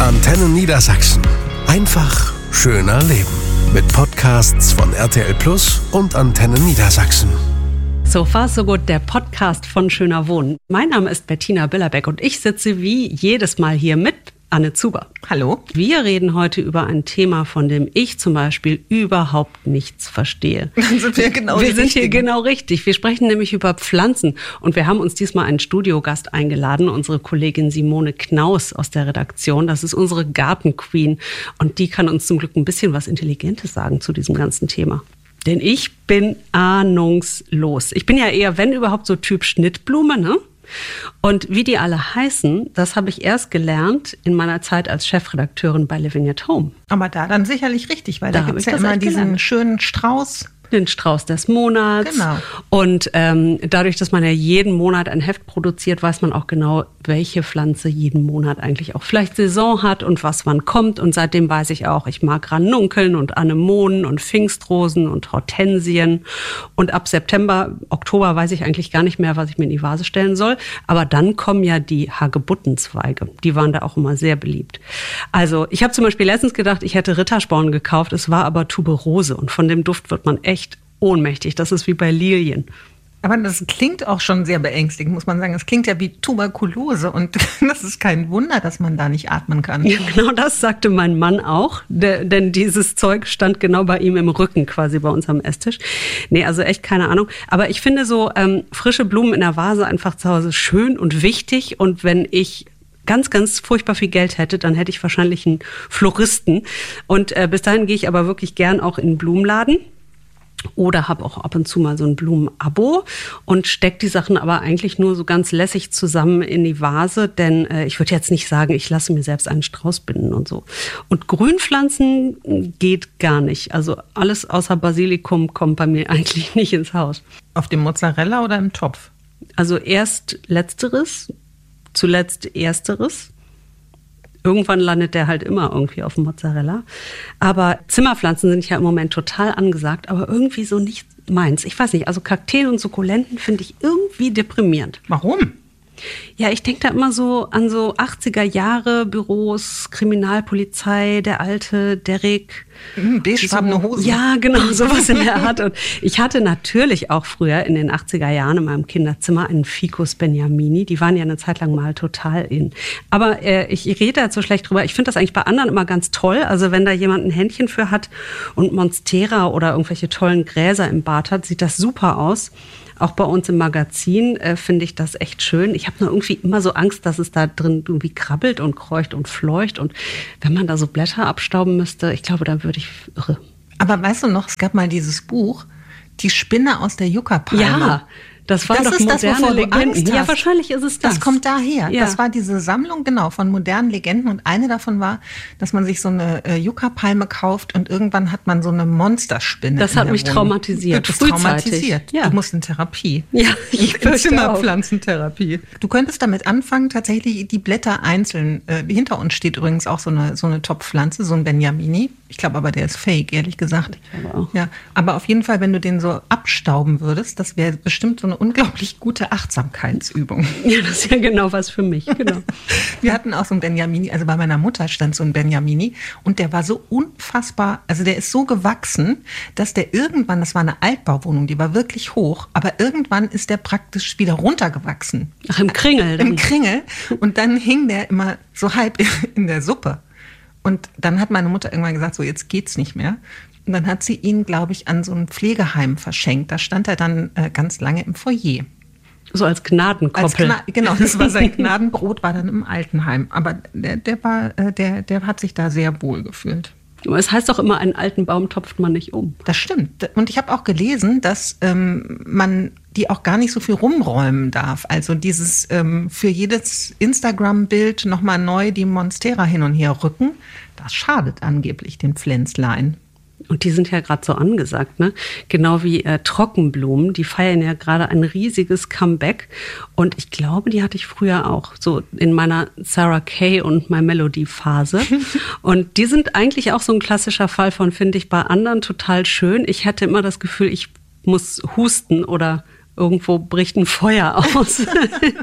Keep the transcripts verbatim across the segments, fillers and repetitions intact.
Antenne Niedersachsen. Einfach schöner leben. Mit Podcasts von R T L Plus und Antenne Niedersachsen. So far so gut, der Podcast von Schöner Wohnen. Mein Name ist Bettina Billerbeck und ich sitze wie jedes Mal hier mit Anne Zuber. Hallo. Wir reden heute über ein Thema, von dem ich zum Beispiel überhaupt nichts verstehe. Dann sind wir genau Wir die sind hier Richtigen. genau richtig. Wir sprechen nämlich über Pflanzen und wir haben uns diesmal einen Studiogast eingeladen, unsere Kollegin Simone Knaus aus der Redaktion. Das ist unsere Gartenqueen und die kann uns zum Glück ein bisschen was Intelligentes sagen zu diesem ganzen Thema. Denn ich bin ahnungslos. Ich bin ja eher, wenn überhaupt, so Typ Schnittblume, ne? Und wie die alle heißen, das habe ich erst gelernt in meiner Zeit als Chefredakteurin bei Living at Home. Aber da dann sicherlich richtig, weil da, Da gibt es habe ja ich das immer echt diesen gelernt. schönen Strauß. Den Strauß des Monats. Genau. Und ähm, dadurch, dass man ja jeden Monat ein Heft produziert, weiß man auch genau, welche Pflanze jeden Monat eigentlich auch vielleicht Saison hat und was wann kommt. Und seitdem weiß ich auch, ich mag Ranunkeln und Anemonen und Pfingstrosen und Hortensien. Und ab September, Oktober weiß ich eigentlich gar nicht mehr, was ich mir in die Vase stellen soll. Aber dann kommen ja die Hagebuttenzweige. Die waren da auch immer sehr beliebt. Also ich habe zum Beispiel letztens gedacht, ich hätte Rittersporn gekauft. Es war aber Tuberose. Und von dem Duft wird man echt ohnmächtig. Das ist wie bei Lilien. Aber das klingt auch schon sehr beängstigend, muss man sagen. Es klingt ja wie Tuberkulose und das ist kein Wunder, dass man da nicht atmen kann. Ja, genau das sagte mein Mann auch, der, denn dieses Zeug stand genau bei ihm im Rücken, quasi bei uns am Esstisch. Nee, also echt keine Ahnung. Aber ich finde so ähm, frische Blumen in der Vase einfach zu Hause schön und wichtig. Und wenn ich ganz, ganz furchtbar viel Geld hätte, dann hätte ich wahrscheinlich einen Floristen. Und äh, bis dahin gehe ich aber wirklich gern auch in den Blumenladen. Oder habe auch ab und zu mal so ein Blumenabo und stecke die Sachen aber eigentlich nur so ganz lässig zusammen in die Vase, denn äh, ich würde jetzt nicht sagen, ich lasse mir selbst einen Strauß binden und so. Und Grünpflanzen geht gar nicht. Also alles außer Basilikum kommt bei mir eigentlich nicht ins Haus. Auf dem Mozzarella oder im Topf? Also erst Letzteres, zuletzt Ersteres. Irgendwann landet der halt immer irgendwie auf dem Mozzarella. Aber Zimmerpflanzen sind ja im Moment total angesagt, aber irgendwie so nicht meins. Ich weiß nicht, also Kakteen und Sukkulenten finde ich irgendwie deprimierend. Warum? Ja, ich denke da immer so an so achtziger Jahre Büros, Kriminalpolizei, der alte Derrick. Hm, beigefarbene Hosen. Ja, genau, sowas in der Art. Und ich hatte natürlich auch früher in den achtziger Jahren in meinem Kinderzimmer einen Ficus Beniamini. Die waren ja eine Zeit lang mal total in. Aber äh, ich rede da jetzt so schlecht drüber. Ich finde das eigentlich bei anderen immer ganz toll. Also wenn da jemand ein Händchen für hat und Monstera oder irgendwelche tollen Gräser im Bad hat, sieht das super aus. Auch bei uns im Magazin äh, finde ich das echt schön. Ich habe nur irgendwie immer so Angst, dass es da drin irgendwie krabbelt und kreucht und fleucht. Und wenn man da so Blätter abstauben müsste, ich glaube, da würde ich irre. Aber weißt du noch, es gab mal dieses Buch, Die Spinne aus der Yucca-Palme. Ja, das war Das doch ist das, moderne wovor du Legenden. Angst Ja, hast. wahrscheinlich ist es das. Das kommt daher. Ja. Das war diese Sammlung, genau, von modernen Legenden. Und eine davon war, dass man sich so eine äh, Yucca-Palme kauft und irgendwann hat man so eine Monsterspinne. Das in hat der mich Wohnung. traumatisiert, Du bist frühzeitig. traumatisiert. Ja. Du musst in Therapie. Ja, ich in fürchte Zimmerpflanzentherapie. Du könntest damit anfangen, tatsächlich die Blätter einzeln. Äh, hinter uns steht übrigens auch so eine, so eine Top-Pflanze, so ein Benjamini. Ich glaube aber, der ist fake, ehrlich gesagt. Ich glaube auch. Ja, aber auf jeden Fall, wenn du den so abstauben würdest, das wäre bestimmt so eine unglaublich gute Achtsamkeitsübung. Ja, das ist ja genau was für mich. Genau. Wir hatten auch so ein Benjamini, also bei meiner Mutter stand so ein Benjamini und der war so unfassbar, also der ist so gewachsen, dass der irgendwann, das war eine Altbauwohnung, die war wirklich hoch, aber irgendwann ist der praktisch wieder runtergewachsen. Ach, im Kringel dann. Im Kringel und dann hing der immer so halb in der Suppe. Und dann hat meine Mutter irgendwann gesagt, so jetzt geht's nicht mehr. Und dann hat sie ihn, glaube ich, an so ein Pflegeheim verschenkt. Da stand er dann äh, ganz lange im Foyer. So als Gnadenkoppel. Als Gna- genau, das war sein Gnadenbrot, war dann im Altenheim. Aber der, der, war, äh, der, der hat sich da sehr wohl gefühlt. Aber es heißt doch immer, einen alten Baum topft man nicht um. Das stimmt. Und ich habe auch gelesen, dass ähm, man die auch gar nicht so viel rumräumen darf. Also dieses ähm, für jedes Instagram-Bild nochmal neu die Monstera hin und her rücken, das schadet angeblich den Pflänzlein. Und die sind ja gerade so angesagt, ne? Genau wie äh, Trockenblumen, die feiern ja gerade ein riesiges Comeback. Und ich glaube, die hatte ich früher auch, so in meiner Sarah Kay und My Melody Phase. Und die sind eigentlich auch so ein klassischer Fall von, finde ich, bei anderen total schön. Ich hatte immer das Gefühl, ich muss husten oder irgendwo bricht ein Feuer aus.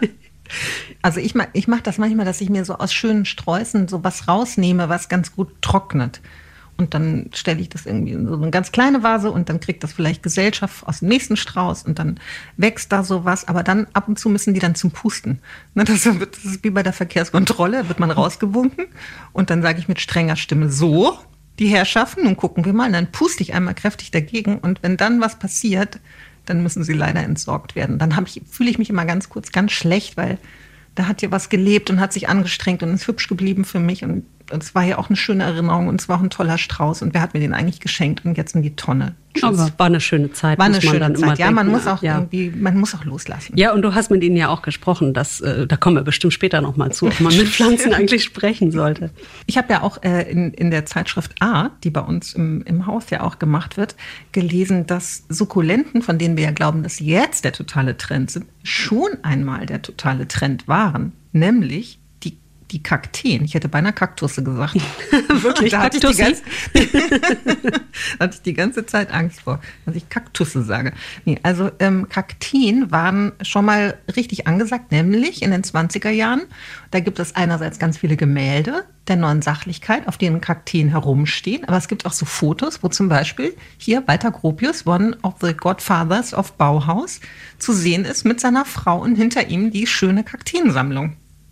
Also ich mache ich mach das manchmal, dass ich mir so aus schönen Sträußen so was rausnehme, was ganz gut trocknet. Und dann stelle ich das irgendwie in so eine ganz kleine Vase und dann kriegt das vielleicht Gesellschaft aus dem nächsten Strauß und dann wächst da sowas. Aber dann ab und zu müssen die dann zum Pusten. Ne, das, wird, das ist wie bei der Verkehrskontrolle, wird man rausgewunken und dann sage ich mit strenger Stimme so, die Herrschaften, nun gucken wir mal. Und dann puste ich einmal kräftig dagegen und wenn dann was passiert, dann müssen sie leider entsorgt werden. Dann ich, fühle ich mich immer ganz kurz ganz schlecht, weil da hat ja was gelebt und hat sich angestrengt und ist hübsch geblieben für mich und es war ja auch eine schöne Erinnerung und es war auch ein toller Strauß und wer hat mir den eigentlich geschenkt und jetzt in die Tonne. Tschüss. Aber war eine schöne Zeit. War eine muss man schöne dann Zeit. Immer ja, denken, man muss auch ja. irgendwie, man muss auch loslassen. Ja, und du hast mit ihnen ja auch gesprochen, dass, äh, da kommen wir bestimmt später noch mal zu, ob man mit Pflanzen eigentlich sprechen sollte. Ich habe ja auch äh, in, in der Zeitschrift A, die bei uns im, im Haus ja auch gemacht wird, gelesen, dass Sukkulenten, von denen wir ja glauben, dass sie jetzt der totale Trend sind, schon einmal der totale Trend waren. Nämlich die, die Kakteen. Ich hätte beinahe Kaktusse gesagt. Wirklich, da hatte, Kaktusse? ich die ganze, da hatte ich die ganze Zeit Angst vor, dass ich Kaktusse sage. Nee, also ähm, Kakteen waren schon mal richtig angesagt, nämlich in den zwanziger Jahren. Da gibt es einerseits ganz viele Gemälde der neuen Sachlichkeit, auf denen Kakteen herumstehen. Aber es gibt auch so Fotos, wo zum Beispiel hier Walter Gropius, one of the Godfathers of Bauhaus, zu sehen ist mit seiner Frau und hinter ihm die schöne Kakteensammlung.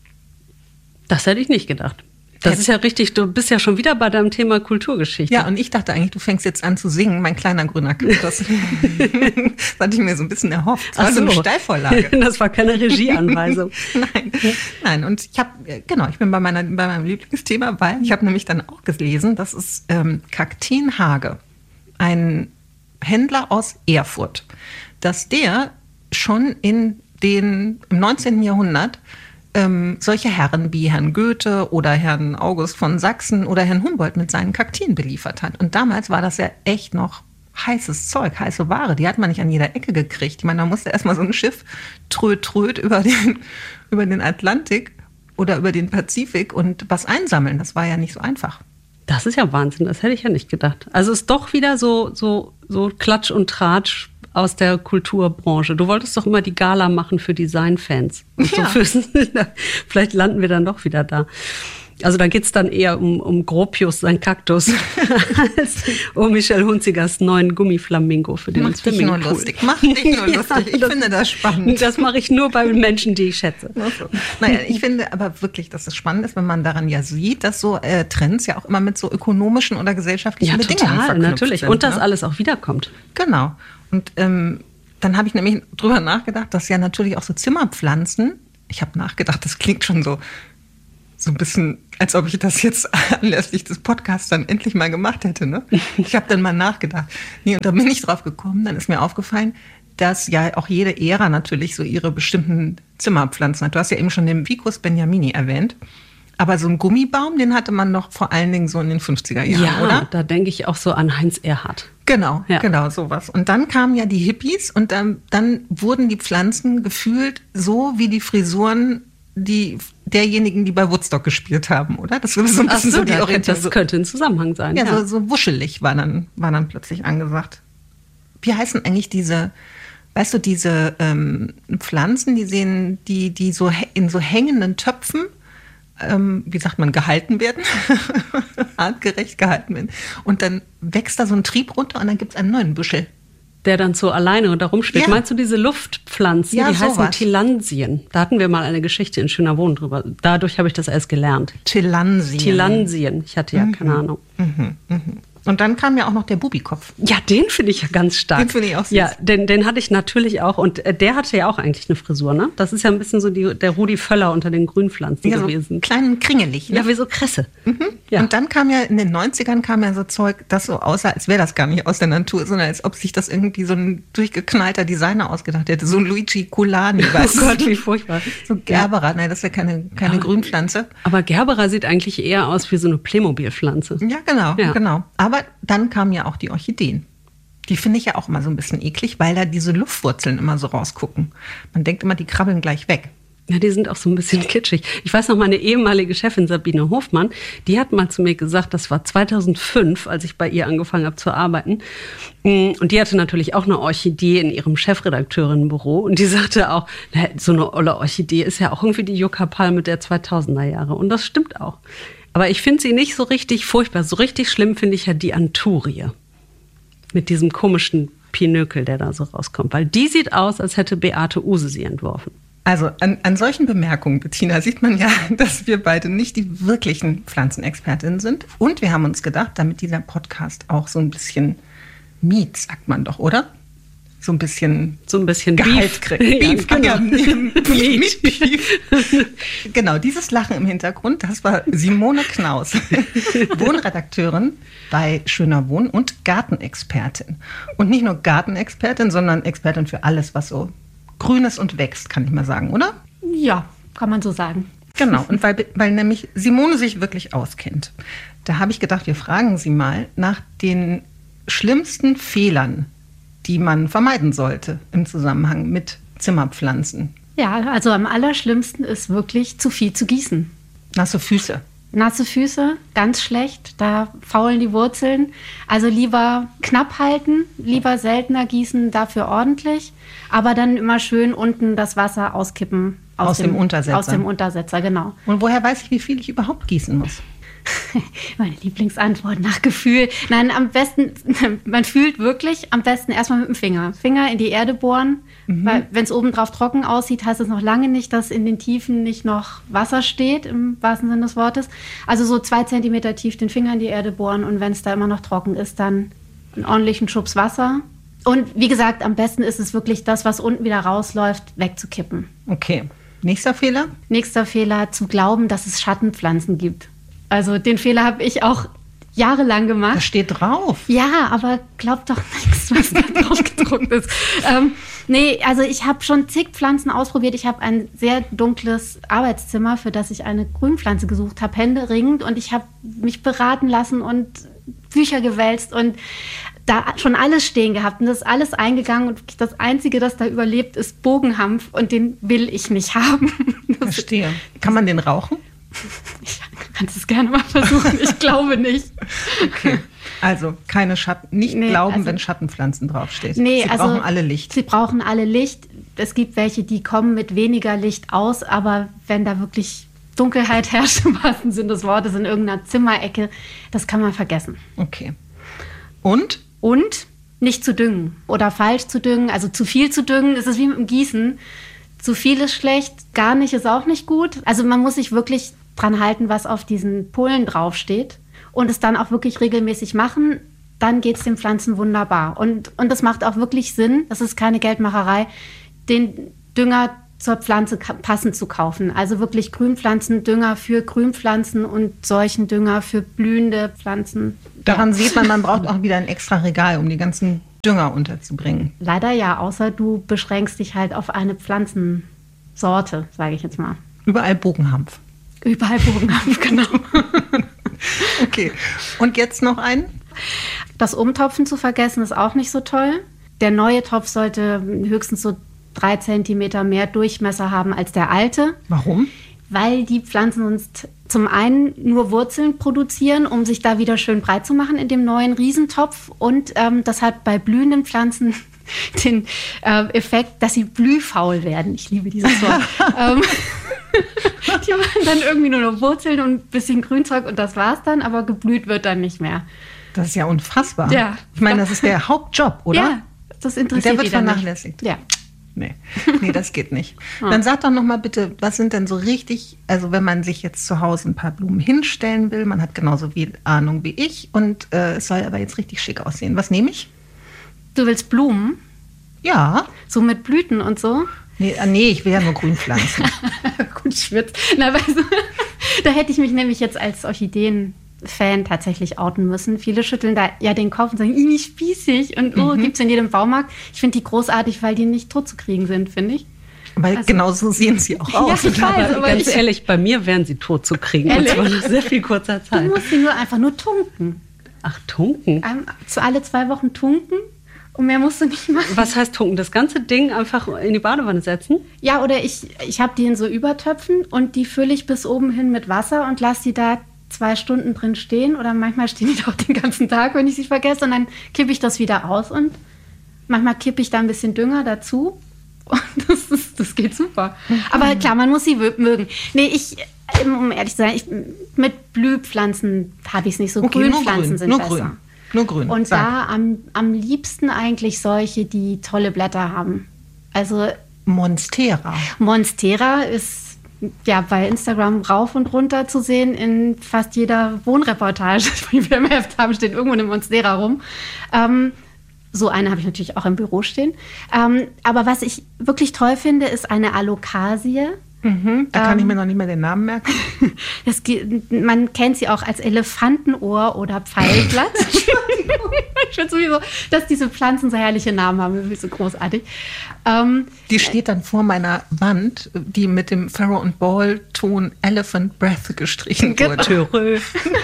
Das hätte ich nicht gedacht. Das ist ja richtig, du bist ja schon wieder bei deinem Thema Kulturgeschichte. Ja, und ich dachte eigentlich, du fängst jetzt an zu singen, mein kleiner grüner Kaktus. Das hatte ich mir so ein bisschen erhofft. Das war so eine Steilvorlage. Das war keine Regieanweisung. Nein, nein. Und ich habe, genau, ich bin bei, meiner, bei meinem Lieblingsthema, weil ich habe nämlich dann auch gelesen, das ist ähm, Kakteen Hage, ein Händler aus Erfurt, dass der schon in den, im neunzehnten Jahrhundert ähm, solche Herren wie Herrn Goethe oder Herrn August von Sachsen oder Herrn Humboldt mit seinen Kakteen beliefert hat. Und damals war das ja echt noch heißes Zeug, heiße Ware. Die hat man nicht an jeder Ecke gekriegt. Ich meine, da musste erstmal so ein Schiff tröd, tröd über den, über den Atlantik oder über den Pazifik und was einsammeln. Das war ja nicht so einfach. Das ist ja Wahnsinn, das hätte ich ja nicht gedacht. Also es ist doch wieder so, so, so Klatsch und Tratsch aus der Kulturbranche. Du wolltest doch immer die Gala machen für Designfans. Und Ja. so für, vielleicht landen wir dann doch wieder da. Also da geht's dann eher um, um Gropius, sein Kaktus, als um Michel Hunzigers neuen Gummiflamingo, für den Mach uns dich nur lustig. Mach dich nur lustig. Ich das, finde das spannend. Das mache ich nur bei Menschen, die ich schätze. Also, naja, ich finde aber wirklich, dass es spannend ist, wenn man daran ja sieht, dass so äh, Trends ja auch immer mit so ökonomischen oder gesellschaftlichen Ja, Bedingungen total, verknüpft natürlich. sind. Und dass ne? alles auch wiederkommt. Genau. Und ähm, dann habe ich nämlich drüber nachgedacht, dass ja natürlich auch so Zimmerpflanzen, ich habe nachgedacht, das klingt schon so, so ein bisschen, als ob ich das jetzt anlässlich des Podcasts dann endlich mal gemacht hätte. Ne? Ich habe dann mal nachgedacht. Nee, und da bin ich drauf gekommen, dann ist mir aufgefallen, dass ja auch jede Ära natürlich so ihre bestimmten Zimmerpflanzen hat. Du hast ja eben schon den Vicus Beniamini erwähnt. Aber so einen Gummibaum, den hatte man noch vor allen Dingen so in den fünfziger Jahren, Ja, oder? da denke ich auch so an Heinz Erhardt. Genau, Ja. genau, sowas. Und dann kamen ja die Hippies und dann, dann wurden die Pflanzen gefühlt so wie die Frisuren die, derjenigen, die bei Woodstock gespielt haben, oder? Das war so ein Ach bisschen so, so die da- Orientierung. das könnte ein Zusammenhang sein. Ja, Ja, So, so wuschelig war dann, war dann plötzlich angesagt. Wie heißen eigentlich diese, weißt du, diese ähm, Pflanzen, die sehen, die, die so hä- in so hängenden Töpfen, ähm, wie sagt man, gehalten werden, artgerecht gehalten werden. Und dann wächst da so ein Trieb runter und dann gibt es einen neuen Büschel. Der dann so alleine da rumsteht. Ja. Meinst du diese Luftpflanzen, Ja, die heißen sowas. Tilansien? Da hatten wir mal eine Geschichte in Schöner Wohnen drüber. Dadurch habe ich das erst gelernt. Tilansien. Tilansien. Ich hatte ja keine Ahnung. Und dann kam ja auch noch der Bubikopf. Ja, den finde ich ja ganz stark. Den finde ich auch süß. Ja, den, den hatte ich natürlich auch. Und äh, der hatte ja auch eigentlich eine Frisur, ne? Das ist ja ein bisschen so die, der Rudi Völler unter den Grünpflanzen Ja, so gewesen. kleinen kringelig. Ne? Ja, wie so Kresse. Ja. Und dann kam ja in den neunzigern kam ja so Zeug, das so aussah, als wäre das gar nicht aus der Natur, sondern als ob sich das irgendwie so ein durchgeknallter Designer ausgedacht hätte. So ein Luigi Culani, weißt Oh du? Gott, wie furchtbar. So Gerbera, nein, das ist ja keine, keine Ja. Grünpflanze. Aber Gerbera sieht eigentlich eher aus wie so eine Playmobil-Pflanze. Ja, genau, Ja. genau. Aber dann kamen ja auch die Orchideen. Die finde ich ja auch immer so ein bisschen eklig, weil da diese Luftwurzeln immer so rausgucken. Man denkt immer, die krabbeln gleich weg. Ja, die sind auch so ein bisschen kitschig. Ich weiß noch, meine ehemalige Chefin Sabine Hofmann, die hat mal zu mir gesagt, das war zweitausendfünf, als ich bei ihr angefangen habe zu arbeiten. Und die hatte natürlich auch eine Orchidee in ihrem Chefredakteurinnenbüro. Und die sagte auch, na, so eine olle Orchidee ist ja auch irgendwie die Yucca-Palme der zweitausender Jahre. Und das stimmt auch. Aber ich finde sie nicht so richtig furchtbar. So richtig schlimm finde ich ja die Anturie. Mit diesem komischen Pinökel, der da so rauskommt. Weil die sieht aus, als hätte Beate Uhse sie entworfen. Also an, an solchen Bemerkungen, Bettina, sieht man ja, dass wir beide nicht die wirklichen Pflanzenexpertinnen sind. Und wir haben uns gedacht, damit dieser Podcast auch so ein bisschen Miet, sagt man doch, oder? So ein bisschen, so ein bisschen Gehalt kriegt. Beef, genau. Ja, Beef. Beef. Genau, dieses Lachen im Hintergrund, das war Simone Knaus, Wohnredakteurin bei Schöner Wohnen und Gartenexpertin. Und nicht nur Gartenexpertin, sondern Expertin für alles, was so Grünes und wächst, kann ich mal sagen, oder? Ja, kann man so sagen. Genau, und weil, weil nämlich Simone sich wirklich auskennt, da habe ich gedacht, wir fragen sie mal nach den schlimmsten Fehlern, die man vermeiden sollte im Zusammenhang mit Zimmerpflanzen. Ja, also am allerschlimmsten ist wirklich zu viel zu gießen. Nasse Füße. Nasse Füße, ganz schlecht, da faulen die Wurzeln. Also lieber knapp halten, lieber seltener gießen, dafür ordentlich. Aber dann immer schön unten das Wasser auskippen. Aus, aus dem, dem Untersetzer. Aus dem Untersetzer, genau. Und woher weiß ich, wie viel ich überhaupt gießen muss? Meine Lieblingsantwort nach Gefühl. Nein, am besten, man fühlt wirklich am besten erstmal mit dem Finger. Finger in die Erde bohren, mhm. weil wenn es oben drauf trocken aussieht, heißt es noch lange nicht, dass in den Tiefen nicht noch Wasser steht, im wahrsten Sinne des Wortes. Also so zwei Zentimeter tief den Finger in die Erde bohren und wenn es da immer noch trocken ist, dann einen ordentlichen Schubs Wasser. Und wie gesagt, am besten ist es wirklich das, was unten wieder rausläuft, wegzukippen. Okay. Nächster Fehler? Nächster Fehler, zu glauben, dass es Schattenpflanzen gibt. Also den Fehler habe ich auch jahrelang gemacht. Das steht drauf. Ja, aber glaubt doch nichts, was da drauf gedruckt ist. Ähm, nee, also ich habe schon zig Pflanzen ausprobiert. Ich habe ein sehr dunkles Arbeitszimmer, für das ich eine Grünpflanze gesucht habe, händeringend. Und ich habe mich beraten lassen und Bücher gewälzt und da schon alles stehen gehabt. Und das ist alles eingegangen. Und das Einzige, das da überlebt, ist Bogenhanf. Und den will ich nicht haben. Das Verstehe. Kann man den rauchen? Ich kann es gerne mal versuchen, ich glaube nicht. Okay, also keine Schatten, nicht nee, glauben, also, wenn Schattenpflanzen draufsteht. Nee, sie also, brauchen alle Licht. Sie brauchen alle Licht. Es gibt welche, die kommen mit weniger Licht aus, aber wenn da wirklich Dunkelheit herrscht, im wahrsten Sinne des Wortes, in irgendeiner Zimmerecke, das kann man vergessen. Okay. Und? Und nicht zu düngen oder falsch zu düngen, also zu viel zu düngen, das ist wie mit dem Gießen. Zu viel ist schlecht, gar nicht ist auch nicht gut. Also man muss sich wirklich dran halten, was auf diesen Polen draufsteht und es dann auch wirklich regelmäßig machen, dann geht es den Pflanzen wunderbar. Und, und das macht auch wirklich Sinn, das ist keine Geldmacherei, den Dünger zur Pflanze passend zu kaufen. Also wirklich Grünpflanzendünger für Grünpflanzen und solchen Dünger für blühende Pflanzen. Daran ja. sieht man, man braucht auch wieder ein extra Regal, um die ganzen Dünger unterzubringen. Leider ja, außer du beschränkst dich halt auf eine Pflanzensorte, sage ich jetzt mal. Überall Bogenhanf. Überall Bogenhanf, genau. Okay, und jetzt noch einen? Das Umtopfen zu vergessen ist auch nicht so toll. Der neue Topf sollte höchstens so drei Zentimeter mehr Durchmesser haben als der alte. Warum? Weil die Pflanzen sonst zum einen nur Wurzeln produzieren, um sich da wieder schön breit zu machen in dem neuen Riesentopf. Und ähm, das hat bei blühenden Pflanzen den äh, Effekt, dass sie blühfaul werden. Ich liebe dieses Wort. ähm, die machen dann irgendwie nur noch Wurzeln und ein bisschen Grünzeug und das war's dann, aber geblüht wird dann nicht mehr. Das ist ja unfassbar. Ja. Ich meine, das ist der Hauptjob, oder? Ja, das interessiert der wird vernachlässigt. Ja. Nee. nee, das geht nicht. Dann sag doch noch mal bitte, was sind denn so richtig, also wenn man sich jetzt zu Hause ein paar Blumen hinstellen will, man hat genauso viel Ahnung wie ich und äh, es soll aber jetzt richtig schick aussehen. Was nehme ich? Du willst Blumen? Ja. So mit Blüten und so? Nee, nee, ich will ja nur Grünpflanzen. Gut, schwitz. Na, weißt du, da hätte ich mich nämlich jetzt als Orchideen-Fan tatsächlich outen müssen. Viele schütteln da ja den Kopf und sagen, wie spießig und oh, mhm. gibt's in jedem Baumarkt. Ich finde die großartig, weil die nicht tot zu kriegen sind, finde ich. Weil also, genau so sehen sie auch aus. Ja, ich weiß, aber ganz ich, ehrlich, bei mir wären sie tot zu kriegen. Ehrlich? Und zwar nach sehr viel kurzer Zeit. Du musst sie nur einfach nur tunken. Ach, tunken? Um, zu alle zwei Wochen tunken Und mehr musst du nicht machen. Was heißt tunken? Das ganze Ding einfach in die Badewanne setzen? Ja, oder ich, ich habe die in so Übertöpfen und die fülle ich bis oben hin mit Wasser und lasse die da zwei Stunden drin stehen. Oder manchmal stehen die da auch den ganzen Tag, wenn ich sie vergesse. Und dann kippe ich das wieder aus und manchmal kippe ich da ein bisschen Dünger dazu. Und das, ist, das geht super. Mhm. Aber klar, man muss sie mögen. Nee, ich, um ehrlich zu sein, ich, mit Blühpflanzen habe ich es nicht so. Okay, Grünpflanzen grün, sind nur besser. Grün. Nur grün. Und Sag. da am, am liebsten eigentlich solche, die tolle Blätter haben. Also Monstera. Monstera ist ja bei Instagram rauf und runter zu sehen. In fast jeder Wohnreportage, die wir im Heft haben, steht irgendwo eine Monstera rum. Ähm, so eine habe ich natürlich auch im Büro stehen. Ähm, aber was ich wirklich toll finde, ist eine Alocasie. Mhm, da kann ähm, ich mir noch nicht mehr den Namen merken. Das, man kennt sie auch als Elefantenohr oder Pfeilblatt. Ich finde sowieso, dass diese Pflanzen so herrliche Namen haben, das ist so großartig. Ähm, die steht dann vor meiner Wand, die mit dem Farrow und Ball Ton Elephant Breath gestrichen wurde.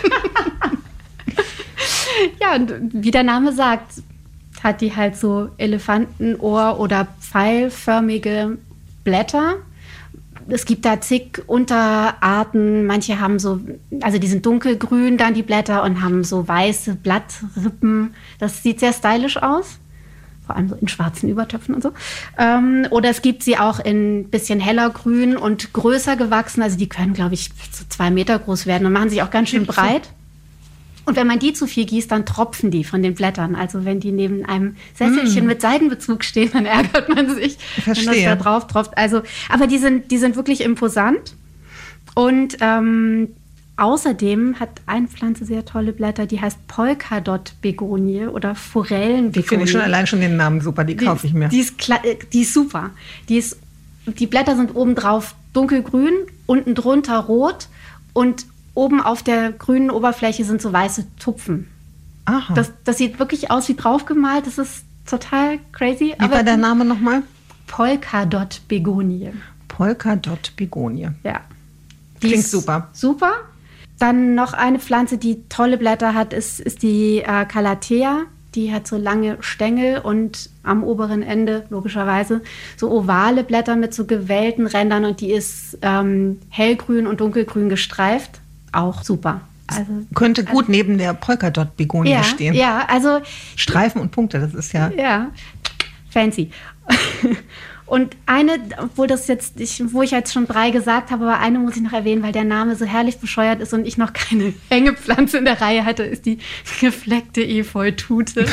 Ja, und wie der Name sagt, hat die halt so Elefantenohr oder pfeilförmige Blätter. Es gibt da zig Unterarten. Manche haben so, also die sind dunkelgrün dann die Blätter und haben so weiße Blattrippen. Das sieht sehr stylisch aus. Vor allem so in schwarzen Übertöpfen und so. Ähm, oder es gibt sie auch in ein bisschen heller grün und größer gewachsen. Also die können, glaube ich, so zwei Meter groß werden und machen sich auch ganz schön breit. Und wenn man die zu viel gießt, dann tropfen die von den Blättern. Also wenn die neben einem Sesselchen mm. mit Seidenbezug stehen, dann ärgert man sich, Verstehe. wenn das da drauf tropft. Also, aber die sind, die sind wirklich imposant. Und ähm, außerdem hat eine Pflanze sehr tolle Blätter, die heißt Polkadot-Begonie oder Forellenbegonie. Die finde ich schon allein schon den Namen super, die, die kaufe ich mir. Die ist, die ist super. Die, ist, die Blätter sind obendrauf dunkelgrün, unten drunter rot und oben auf der grünen Oberfläche sind so weiße Tupfen. Aha. Das, das sieht wirklich aus wie draufgemalt. Das ist total crazy. Wie war der Name nochmal? Polkadot-Begonie. Polkadot-Begonie. Ja. Die Klingt super. Super. Dann noch eine Pflanze, die tolle Blätter hat, ist, ist die äh, Calathea. Die hat so lange Stängel und am oberen Ende logischerweise so ovale Blätter mit so gewellten Rändern. Und die ist ähm, hellgrün und dunkelgrün gestreift. Auch super. Also, könnte gut also, neben der Polkadot-Begonie ja, stehen. Ja, also Streifen und Punkte, das ist ja... Ja, fancy. Und eine, obwohl das jetzt, ich, wo ich jetzt schon drei gesagt habe, aber eine muss ich noch erwähnen, weil der Name so herrlich bescheuert ist und ich noch keine Hängepflanze in der Reihe hatte, ist die gefleckte Efeutute.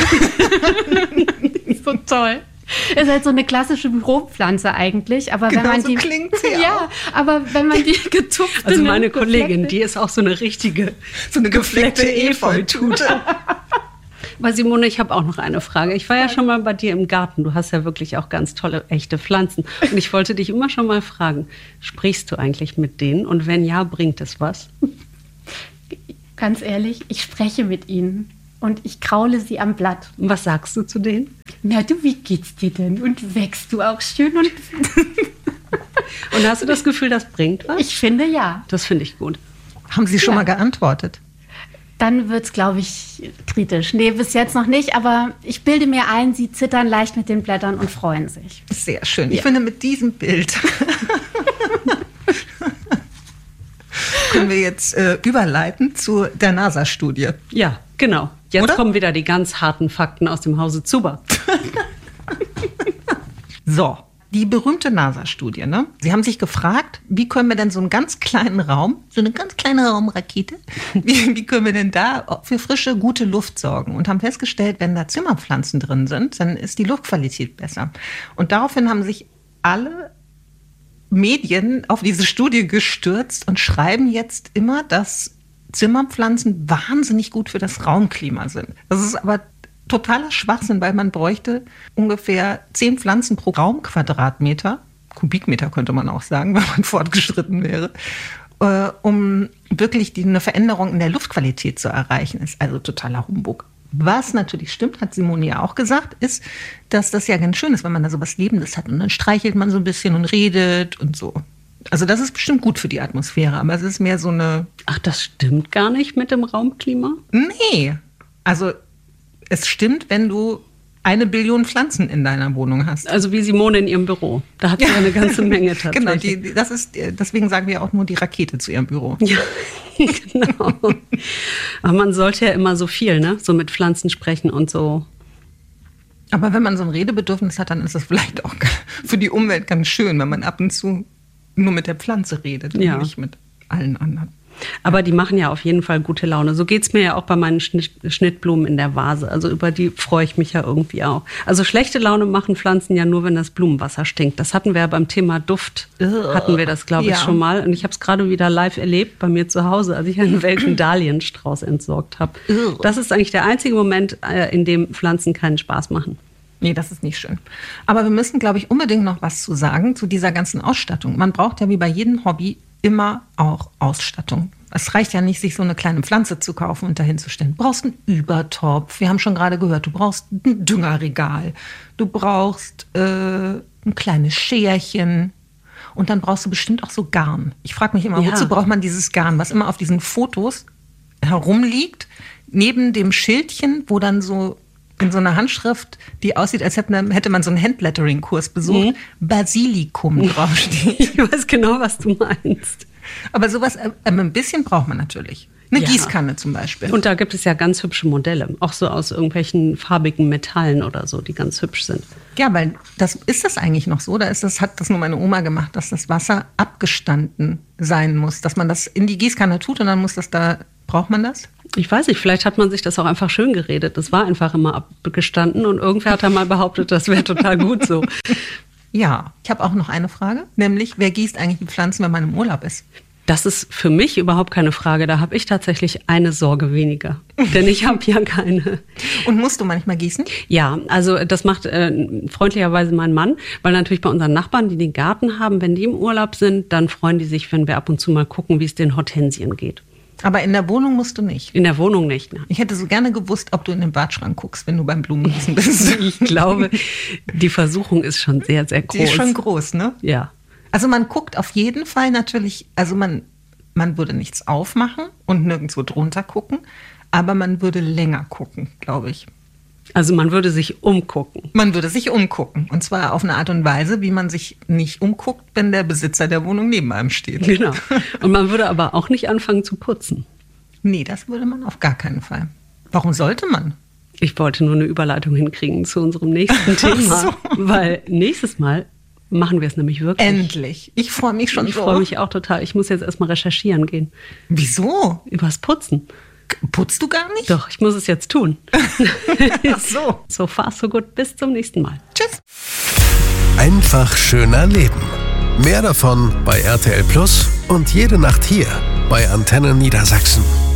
So toll. Ist halt so eine klassische Büropflanze eigentlich, aber genau wenn man so die klingt sie ja, auch. Aber wenn man die getupft Also meine Kollegin, die ist auch so eine richtige, so eine gefleckte Efeutute. Aber Simone, ich habe auch noch eine Frage. Ich war ja schon mal bei dir im Garten. Du hast ja wirklich auch ganz tolle, echte Pflanzen. Und ich wollte dich immer schon mal fragen, sprichst du eigentlich mit denen? Und wenn ja, bringt es was? Ganz ehrlich, ich spreche mit ihnen. Und ich kraule sie am Blatt. Und was sagst du zu denen? Na du, wie geht's dir denn? Und wächst du auch schön? Und, und hast du das Gefühl, das bringt was? Ich finde ja. Das finde ich gut. Haben Sie schon ja. mal geantwortet? Dann wird es, glaube ich, kritisch. Nee, bis jetzt noch nicht. Aber ich bilde mir ein, sie zittern leicht mit den Blättern und freuen sich. Sehr schön. Ja. Ich finde, mit diesem Bild können wir jetzt äh, überleiten zu der NASA-Studie. Ja, genau. Jetzt Oder? kommen wieder die ganz harten Fakten aus dem Hause Zuber. So, die berühmte NASA-Studie, ne? Sie haben sich gefragt, wie können wir denn so einen ganz kleinen Raum, so eine ganz kleine Raumrakete, wie, wie können wir denn da für frische, gute Luft sorgen? Und haben festgestellt, wenn da Zimmerpflanzen drin sind, dann ist die Luftqualität besser. Und daraufhin haben sich alle Medien auf diese Studie gestürzt und schreiben jetzt immer, dass Zimmerpflanzen wahnsinnig gut für das Raumklima sind. Das ist aber totaler Schwachsinn, weil man bräuchte ungefähr zehn Pflanzen pro Raumquadratmeter, Kubikmeter könnte man auch sagen, wenn man fortgeschritten wäre, äh, um wirklich die, eine Veränderung in der Luftqualität zu erreichen. Ist also totaler Humbug. Was natürlich stimmt, hat Simone ja auch gesagt, ist, dass das ja ganz schön ist, wenn man da so was Lebendes hat und dann streichelt man so ein bisschen und redet und so. Also das ist bestimmt gut für die Atmosphäre, aber es ist mehr so eine... Ach, das stimmt gar nicht mit dem Raumklima? Nee, also es stimmt, wenn du eine Billion Pflanzen in deiner Wohnung hast. Also wie Simone in ihrem Büro. Da hat sie ja eine ganze Menge tatsächlich. Genau, die, das ist, deswegen sagen wir auch nur die Rakete zu ihrem Büro. Ja, genau. Aber man sollte ja immer so viel, ne? So mit Pflanzen sprechen und so. Aber wenn man so ein Redebedürfnis hat, dann ist das vielleicht auch für die Umwelt ganz schön, wenn man ab und zu nur mit der Pflanze redet und ja. nicht mit allen anderen. Aber die machen ja auf jeden Fall gute Laune. So geht's mir ja auch bei meinen Schnitt, Schnittblumen in der Vase. Also über die freue ich mich ja irgendwie auch. Also schlechte Laune machen Pflanzen ja nur, wenn das Blumenwasser stinkt. Das hatten wir ja beim Thema Duft, hatten wir das, glaube ich, ja. schon mal. Und ich habe es gerade wieder live erlebt bei mir zu Hause, als ich einen welken Dahlienstrauß entsorgt habe. Das ist eigentlich der einzige Moment, in dem Pflanzen keinen Spaß machen. Nee, das ist nicht schön. Aber wir müssen, glaube ich, unbedingt noch was zu sagen zu dieser ganzen Ausstattung. Man braucht ja wie bei jedem Hobby immer auch Ausstattung. Es reicht ja nicht, sich so eine kleine Pflanze zu kaufen und dahin zu stellen. Du brauchst einen Übertopf. Wir haben schon gerade gehört, du brauchst ein Düngerregal. Du brauchst äh, ein kleines Scherchen. Und dann brauchst du bestimmt auch so Garn. Ich frage mich immer, ja. wozu braucht man dieses Garn, was immer auf diesen Fotos herumliegt, neben dem Schildchen, wo dann so in so einer Handschrift, die aussieht, als hätte man so einen Handlettering-Kurs besucht, mhm. Basilikum draufsteht. Ich weiß genau, was du meinst. Aber sowas, äh, ein bisschen braucht man natürlich. Eine ja. Gießkanne zum Beispiel. Und da gibt es ja ganz hübsche Modelle, auch so aus irgendwelchen farbigen Metallen oder so, die ganz hübsch sind. Ja, weil das ist das eigentlich noch so, da ist das, hat das nur meine Oma gemacht, dass das Wasser abgestanden sein muss, dass man das in die Gießkanne tut und dann muss das da, braucht man das? Ich weiß nicht, vielleicht hat man sich das auch einfach schön geredet. Das war einfach immer abgestanden und irgendwer hat dann mal behauptet, das wäre total gut so. Ja, ich habe auch noch eine Frage, nämlich wer gießt eigentlich die Pflanzen, wenn man im Urlaub ist? Das ist für mich überhaupt keine Frage. Da habe ich tatsächlich eine Sorge weniger, denn ich habe ja keine. Und musst du manchmal gießen? Ja, also das macht äh, freundlicherweise mein Mann, weil natürlich bei unseren Nachbarn, die den Garten haben, wenn die im Urlaub sind, dann freuen die sich, wenn wir ab und zu mal gucken, wie es den Hortensien geht. Aber in der Wohnung musst du nicht? In der Wohnung nicht, ne? Ich hätte so gerne gewusst, ob du in den Badschrank guckst, wenn du beim Blumengießen bist. Ich glaube, die Versuchung ist schon sehr, sehr groß. Die ist schon groß, ne? Ja. Also man guckt auf jeden Fall natürlich, also man, man würde nichts aufmachen und nirgendwo drunter gucken, aber man würde länger gucken, glaube ich. Also man würde sich umgucken. Man würde sich umgucken. Und zwar auf eine Art und Weise, wie man sich nicht umguckt, wenn der Besitzer der Wohnung neben einem steht. Genau. Und man würde aber auch nicht anfangen zu putzen. Nee, das würde man auf gar keinen Fall. Warum sollte man? Ich wollte nur eine Überleitung hinkriegen zu unserem nächsten Thema. So. Weil nächstes Mal machen wir es nämlich wirklich. Endlich. Ich freue mich schon ich so. Ich freue mich auch total. Ich muss jetzt erstmal recherchieren gehen. Wieso? Übers Putzen. Putzt du gar nicht? Doch, ich muss es jetzt tun. Ach so. So far, so gut. Bis zum nächsten Mal. Tschüss. Einfach schöner Leben. Mehr davon bei R T L Plus und jede Nacht hier bei Antenne Niedersachsen.